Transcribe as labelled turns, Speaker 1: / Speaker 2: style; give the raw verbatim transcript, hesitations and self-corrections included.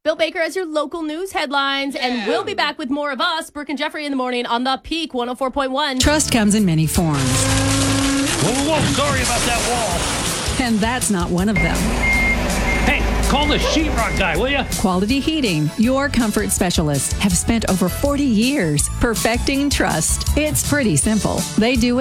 Speaker 1: Bill Baker has your local news headlines, yeah. and we'll be back with more of us, Brooke and Jeffrey, in the morning on The Peak one oh four point one.
Speaker 2: Trust comes in many forms.
Speaker 3: Whoa, whoa, whoa, sorry about that wall.
Speaker 2: And that's not one of them.
Speaker 3: Hey, call the sheetrock guy, will you?
Speaker 2: Quality Heating, your comfort specialists, have spent over forty years perfecting trust. It's pretty simple. They do